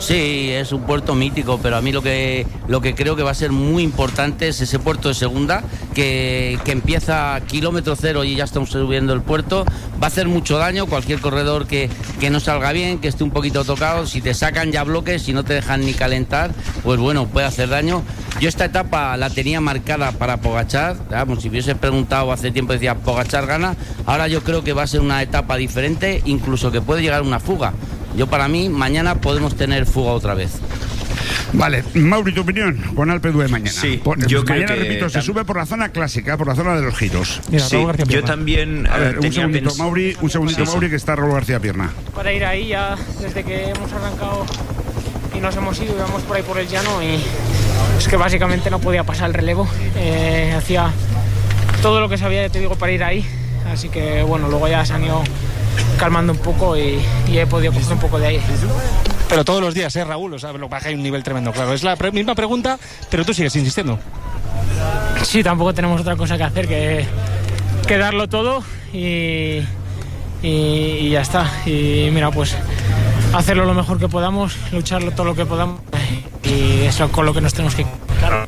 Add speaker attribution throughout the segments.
Speaker 1: Sí, es un puerto mítico, pero a mí lo que creo que va a ser muy importante es ese puerto de segunda, que empieza a kilómetro cero y ya estamos subiendo el puerto. Va a hacer mucho daño cualquier corredor que no salga bien, que esté un poquito tocado. Si te sacan ya bloques, si no te dejan ni calentar, pues bueno, puede hacer daño. Yo esta etapa la tenía marcada para Pogačar, si hubiese preguntado hace tiempo decía Pogačar gana. Ahora yo creo que va a ser una etapa diferente, incluso que puede llegar una fuga. Yo para mí, mañana podemos tener fuga otra vez.
Speaker 2: Vale, Mauri, tu opinión con Alpe d'Huez mañana.
Speaker 3: Sí, yo creo
Speaker 2: mañana,
Speaker 3: que
Speaker 2: repito, se sube por la zona clásica, por la zona de los giros.
Speaker 4: Mira,
Speaker 3: sí, yo también
Speaker 2: a ver, un segundito, Mauri, que está Raúl García Pierna.
Speaker 5: Para ir ahí ya, desde que hemos arrancado y nos hemos ido, íbamos por ahí por el llano y es que básicamente no podía pasar el relevo. Hacía todo lo que sabía, te digo, para ir ahí. Así que bueno, luego ya se han ido calmando un poco y he podido coger un poco de aire.
Speaker 4: Pero todos los días, Raúl, o sea, lo baja hay un nivel tremendo, claro. Es la misma pregunta, pero tú sigues insistiendo.
Speaker 5: Sí, tampoco tenemos otra cosa que hacer que darlo todo y ya está. Y mira, pues hacerlo lo mejor que podamos, lucharlo todo lo que podamos y eso con lo que nos tenemos que... Claro.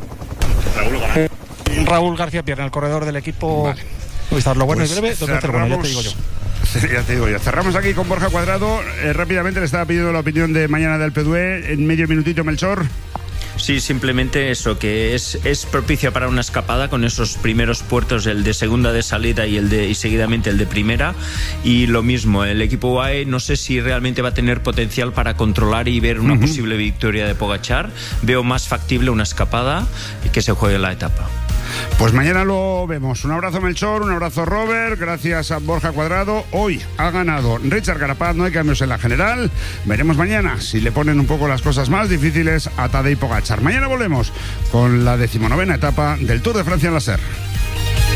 Speaker 4: Raúl García Pierna, el corredor del equipo. Vale. Lo bueno
Speaker 2: pues
Speaker 4: y breve, ya te digo yo.
Speaker 2: Ya te digo yo. Cerramos aquí con Borja Cuadrado. Rápidamente le estaba pidiendo la opinión de mañana del Alpe d'Huez. En medio minutito, Melchor.
Speaker 3: Sí, simplemente eso, que es propicia para una escapada con esos primeros puertos, el de segunda de salida y seguidamente el de primera. Y lo mismo, el equipo UAE no sé si realmente va a tener potencial para controlar y ver una posible victoria de Pogačar. Veo más factible una escapada y que se juegue la etapa.
Speaker 2: Pues mañana lo vemos. Un abrazo, Melchor, un abrazo, Robert. Gracias a Borja Cuadrado. Hoy ha ganado Richard Carapaz, no hay cambios en la general. Veremos mañana si le ponen un poco las cosas más difíciles a Tadej Pogačar. Mañana volvemos con la 19ª etapa del Tour de Francia en la SER.